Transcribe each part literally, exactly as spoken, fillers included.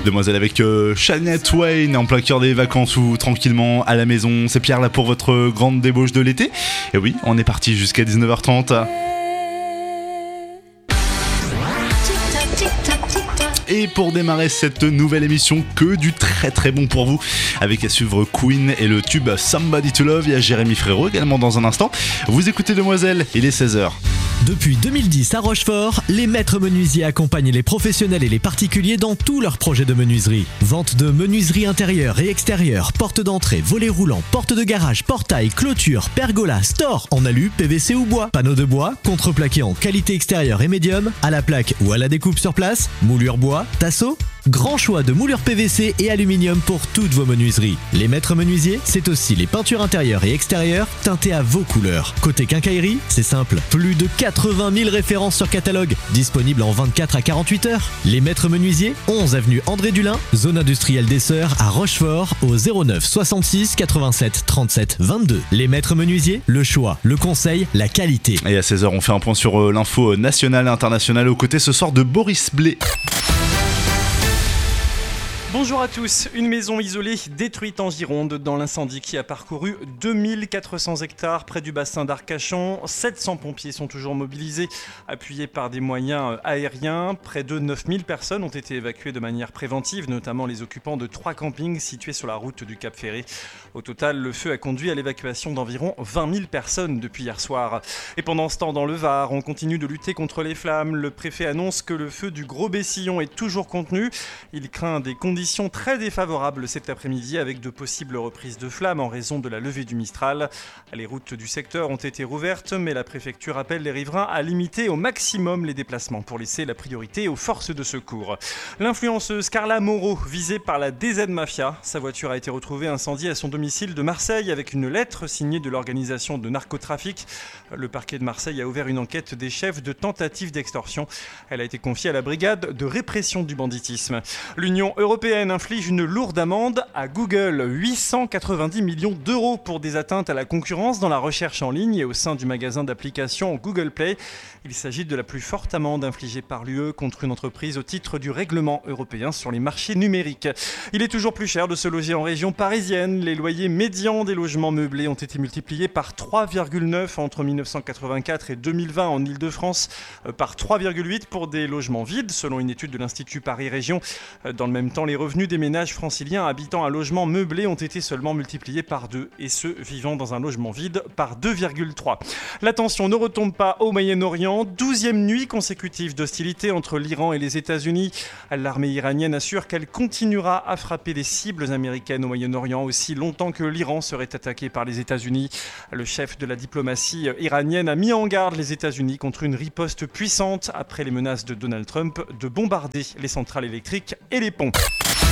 Demoiselle avec euh, Shania Twain en plein cœur des vacances ou tranquillement à la maison. C'est Pierre là pour votre grande débauche de l'été. Et oui, on est parti jusqu'à dix-neuf heures trente. Et pour démarrer cette nouvelle émission, que du très très bon pour vous, avec à suivre Queen et le tube Somebody to Love. Il y a Jérémy Frérot également dans un instant. Vous écoutez Demoiselle, il est seize heures. Depuis deux mille dix à Rochefort, les maîtres menuisiers accompagnent les professionnels et les particuliers dans tous leurs projets de menuiserie. Vente de menuiserie intérieure et extérieure, porte d'entrée, volets roulants, porte de garage, portail, clôture, pergola, store en alu, P V C ou bois, panneaux de bois, contreplaqué en qualité extérieure et médium, à la plaque ou à la découpe sur place, moulure bois, tasseau. Grand choix de moulures P V C et aluminium pour toutes vos menuiseries. Les maîtres menuisiers, c'est aussi les peintures intérieures et extérieures teintées à vos couleurs. Côté quincaillerie, c'est simple, plus de quatre-vingt mille références sur catalogue, disponibles en vingt-quatre à quarante-huit heures. Les maîtres menuisiers, onze avenue André Dulin, zone industrielle des Sœurs à Rochefort, au zéro neuf soixante-six quatre-vingt-sept trente-sept vingt-deux. Les maîtres menuisiers, le choix, le conseil, la qualité. Et à seize heures, on fait un point sur euh, l'info nationale et internationale aux côtés ce soir de Boris Blé. Bonjour à tous. Une maison isolée détruite en Gironde dans l'incendie qui a parcouru deux mille quatre cents hectares près du bassin d'Arcachon. sept cents pompiers sont toujours mobilisés, appuyés par des moyens aériens. Près de neuf mille personnes ont été évacuées de manière préventive, notamment les occupants de trois campings situés sur la route du Cap Ferré. Au total, le feu a conduit à l'évacuation d'environ vingt mille personnes depuis hier soir. Et pendant ce temps, dans le Var, on continue de lutter contre les flammes. Le préfet annonce que le feu du Gros Bessillon est toujours contenu. Il craint des conditions Conditions très défavorables cet après-midi avec de possibles reprises de flammes en raison de la levée du Mistral. Les routes du secteur ont été rouvertes, mais la préfecture appelle les riverains à limiter au maximum les déplacements pour laisser la priorité aux forces de secours. L'influenceuse Carla Moreau, visée par la D Z Mafia, sa voiture a été retrouvée incendiée à son domicile de Marseille avec une lettre signée de l'organisation de narcotrafic. Le parquet de Marseille a ouvert une enquête des chefs de tentative d'extorsion. Elle a été confiée à la brigade de répression du banditisme. L'Union européenne inflige une lourde amende à Google, huit cent quatre-vingt-dix millions d'euros pour des atteintes à la concurrence dans la recherche en ligne et au sein du magasin d'applications Google Play. Il s'agit de la plus forte amende infligée par l'U E contre une entreprise au titre du règlement européen sur les marchés numériques. Il est toujours plus cher de se loger en région parisienne. Les loyers médians des logements meublés ont été multipliés par trois virgule neuf entre mille neuf cent quatre-vingt-quatre et deux mille vingt en Ile-de-France, par trois virgule huit pour des logements vides, selon une étude de l'Institut Paris Région. Dans le même temps, les revenus des ménages franciliens habitant un logement meublé ont été seulement multipliés par deux et ceux vivant dans un logement vide par deux virgule trois. La tension ne retombe pas au Moyen-Orient. douzième nuit consécutive d'hostilité entre l'Iran et les États-Unis. L'armée iranienne assure qu'elle continuera à frapper les cibles américaines au Moyen-Orient aussi longtemps que l'Iran serait attaqué par les États-Unis. Le chef de la diplomatie iranienne a mis en garde les États-Unis contre une riposte puissante après les menaces de Donald Trump de bombarder les centrales électriques et les ponts.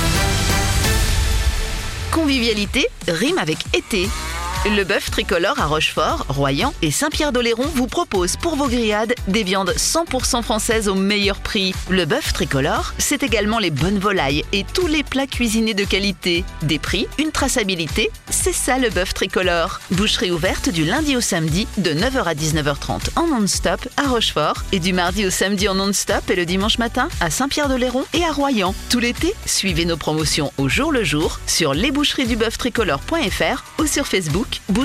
Convivialité rime avec été. Le bœuf tricolore à Rochefort, Royan et Saint-Pierre-d'Oléron vous propose pour vos grillades des viandes cent pour cent françaises au meilleur prix. Le bœuf tricolore, c'est également les bonnes volailles et tous les plats cuisinés de qualité. Des prix, une traçabilité, c'est ça le bœuf tricolore. Boucherie ouverte du lundi au samedi de neuf heures à dix-neuf heures trente en non-stop à Rochefort et du mardi au samedi en non-stop et le dimanche matin à Saint-Pierre-d'Oléron et à Royan. Tout l'été, suivez nos promotions au jour le jour sur lesboucheries du bœuf tricolore point f r ou sur Facebook. Boucherie